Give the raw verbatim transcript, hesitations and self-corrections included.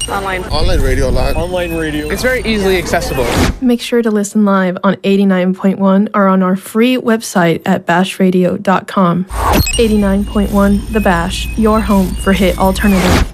Online. Online radio live. Online radio. It's very easily accessible. Make sure to listen live on eighty-nine point one or on our free website at bash radio dot com. eighty-nine point one The Bash, your home for hit alternative.